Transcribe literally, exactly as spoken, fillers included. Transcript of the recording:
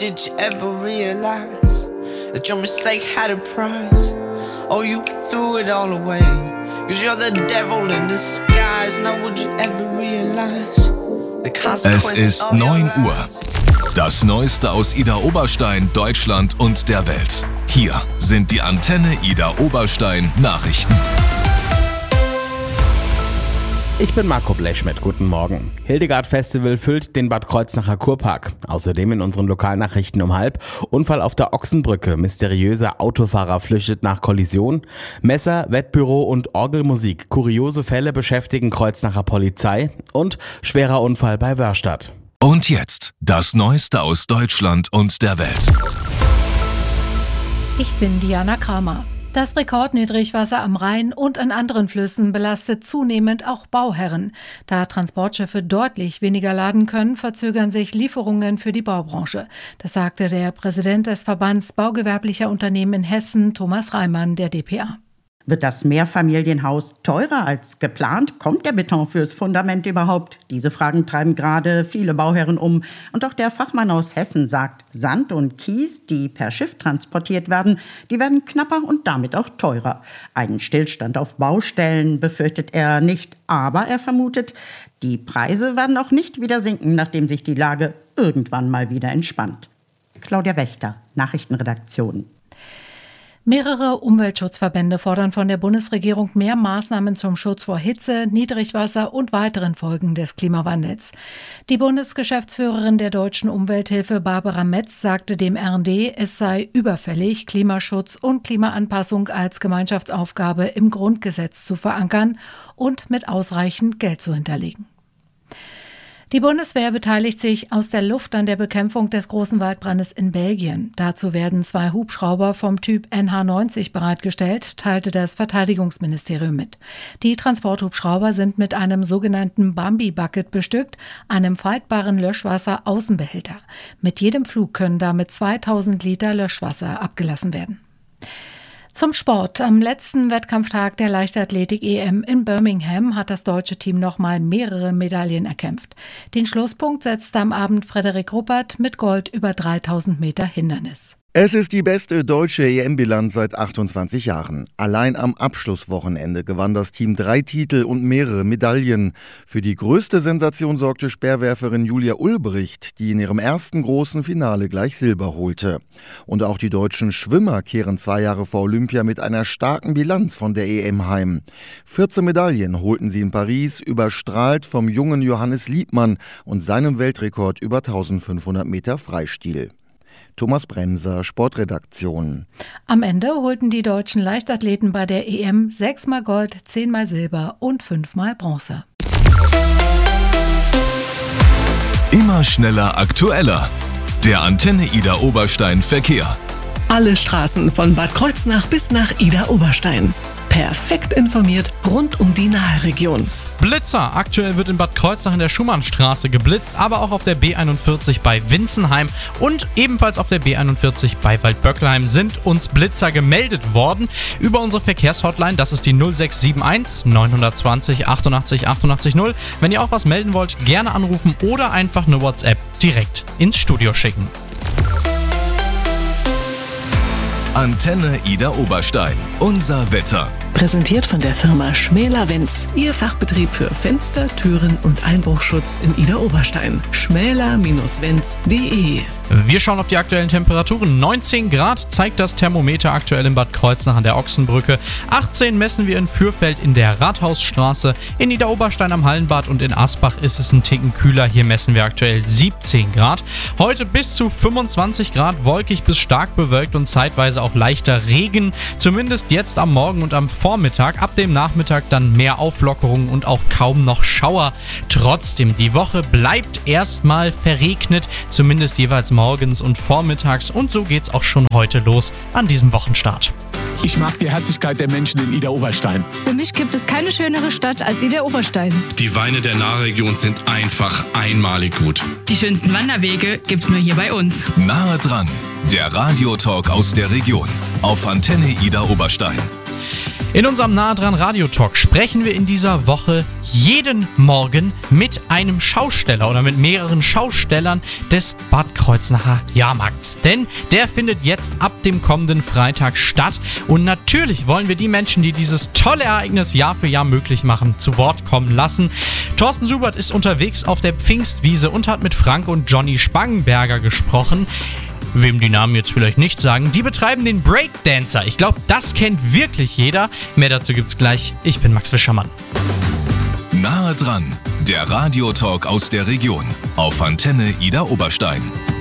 did you ever realize that your mistake had a price? Oh, you threw it all away, cause you're the devil in disguise. Now would you ever realize the consequences? Es ist neun Uhr. Das Neueste aus Ida Oberstein, Deutschland und der Welt. Hier sind die Antenne Ida Oberstein Nachrichten. Ich bin Marco Blechschmidt, guten Morgen. Hildegard Festival füllt den Bad Kreuznacher Kurpark. Außerdem in unseren Lokalnachrichten um halb: Unfall auf der Ochsenbrücke, mysteriöser Autofahrer flüchtet nach Kollision, Messer, Wettbüro und Orgelmusik, kuriose Fälle beschäftigen Kreuznacher Polizei und schwerer Unfall bei Wörstadt. Und jetzt das Neueste aus Deutschland und der Welt. Ich bin Diana Kramer. Das Rekordniedrigwasser am Rhein und an anderen Flüssen belastet zunehmend auch Bauherren. Da Transportschiffe deutlich weniger laden können, verzögern sich Lieferungen für die Baubranche. Das sagte der Präsident des Verbands Baugewerblicher Unternehmen in Hessen, Thomas Reimann, der D P A. Wird das Mehrfamilienhaus teurer als geplant? Kommt der Beton fürs Fundament überhaupt? Diese Fragen treiben gerade viele Bauherren um. Und auch der Fachmann aus Hessen sagt, Sand und Kies, die per Schiff transportiert werden, die werden knapper und damit auch teurer. Einen Stillstand auf Baustellen befürchtet er nicht, aber er vermutet, die Preise werden auch nicht wieder sinken, nachdem sich die Lage irgendwann mal wieder entspannt. Claudia Wächter, Nachrichtenredaktion. Mehrere Umweltschutzverbände fordern von der Bundesregierung mehr Maßnahmen zum Schutz vor Hitze, Niedrigwasser und weiteren Folgen des Klimawandels. Die Bundesgeschäftsführerin der Deutschen Umwelthilfe Barbara Metz sagte dem R und D, es sei überfällig, Klimaschutz und Klimaanpassung als Gemeinschaftsaufgabe im Grundgesetz zu verankern und mit ausreichend Geld zu hinterlegen. Die Bundeswehr beteiligt sich aus der Luft an der Bekämpfung des großen Waldbrandes in Belgien. Dazu werden zwei Hubschrauber vom Typ N H neunzig bereitgestellt, teilte das Verteidigungsministerium mit. Die Transporthubschrauber sind mit einem sogenannten Bambi-Bucket bestückt, einem faltbaren Löschwasser-Außenbehälter. Mit jedem Flug können damit zweitausend Liter Löschwasser abgelassen werden. Zum Sport. Am letzten Wettkampftag der Leichtathletik-E M in Birmingham hat das deutsche Team nochmal mehrere Medaillen erkämpft. Den Schlusspunkt setzte am Abend Frederik Ruppert mit Gold über dreitausend Meter Hindernis. Es ist die beste deutsche E M-Bilanz seit achtundzwanzig Jahren. Allein am Abschlusswochenende gewann das Team drei Titel und mehrere Medaillen. Für die größte Sensation sorgte Speerwerferin Julia Ulbricht, die in ihrem ersten großen Finale gleich Silber holte. Und auch die deutschen Schwimmer kehren zwei Jahre vor Olympia mit einer starken Bilanz von der E M heim. vierzehn Medaillen holten sie in Paris, überstrahlt vom jungen Johannes Liebmann und seinem Weltrekord über eintausendfünfhundert Meter Freistil. Thomas Bremser, Sportredaktion. Am Ende holten die deutschen Leichtathleten bei der E M sechsmal Gold, zehnmal Silber und fünfmal Bronze. Immer schneller, aktueller. Der Antenne Ida Oberstein Verkehr. Alle Straßen von Bad Kreuznach bis nach Ida Oberstein. Perfekt informiert rund um die Nahe-Region. Blitzer. Aktuell wird in Bad Kreuznach in der Schumannstraße geblitzt, aber auch auf der B einundvierzig bei Winzenheim und ebenfalls auf der B einundvierzig bei Waldböckelheim sind uns Blitzer gemeldet worden. Über unsere Verkehrshotline, das ist die null sechs sieben eins neun zwei null achtundachtzig achtundachtzig null. Wenn ihr auch was melden wollt, gerne anrufen oder einfach eine WhatsApp direkt ins Studio schicken. Antenne Ida Oberstein. Unser Wetter. Präsentiert von der Firma Schmäler-Wenz. Ihr Fachbetrieb für Fenster, Türen und Einbruchschutz in Ida Oberstein. schmäler Wenz punkt de. Wir schauen auf die aktuellen Temperaturen. neunzehn Grad zeigt das Thermometer aktuell in Bad Kreuznach an der Ochsenbrücke. achtzehn messen wir in Fürfeld in der Rathausstraße. In Ida Oberstein am Hallenbad und in Asbach ist es ein Ticken kühler. Hier messen wir aktuell siebzehn Grad. Heute bis zu fünfundzwanzig Grad, wolkig bis stark bewölkt und zeitweise auch leichter Regen. Zumindest jetzt am Morgen und am Vormittag. Ab dem Nachmittag dann mehr Auflockerungen und auch kaum noch Schauer. Trotzdem, die Woche bleibt erstmal verregnet, zumindest jeweils morgens und vormittags. Und so geht's auch schon heute los an diesem Wochenstart. Ich mag die Herzlichkeit der Menschen in Ida Oberstein. Für mich gibt es keine schönere Stadt als Ida Oberstein. Die Weine der Nahregion sind einfach einmalig gut. Die schönsten Wanderwege gibt's nur hier bei uns. Nahe dran, der Radiotalk aus der Region auf Antenne Ida Oberstein. In unserem Nah dran Radio-Talk sprechen wir in dieser Woche jeden Morgen mit einem Schausteller oder mit mehreren Schaustellern des Bad Kreuznacher Jahrmarkts. Denn der findet jetzt ab dem kommenden Freitag statt. Und natürlich wollen wir die Menschen, die dieses tolle Ereignis Jahr für Jahr möglich machen, zu Wort kommen lassen. Thorsten Subert ist unterwegs auf der Pfingstwiese und hat mit Frank und Johnny Spangenberger gesprochen. Wem die Namen jetzt vielleicht nicht sagen, die betreiben den Breakdancer. Ich glaube, das kennt wirklich jeder. Mehr dazu gibt's gleich. Ich bin Max Wischermann. Nahe dran, der Radiotalk aus der Region auf Antenne Idar Oberstein.